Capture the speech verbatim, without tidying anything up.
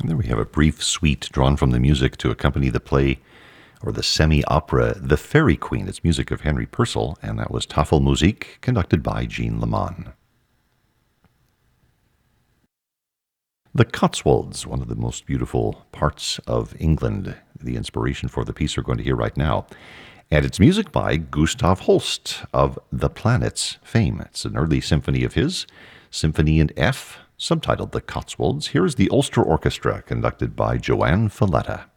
And there we have a brief suite drawn from the music to accompany the play or the semi-opera The Fairy Queen. It's music of Henry Purcell, and that was Tafelmusik, conducted by Jean Lamont. The Cotswolds, one of the most beautiful parts of England, the inspiration for the piece we're going to hear right now. And it's music by Gustav Holst of The Planets fame. It's an early symphony of his, Symphony in F, subtitled The Cotswolds. Here's the Ulster Orchestra, conducted by Joanne Falletta.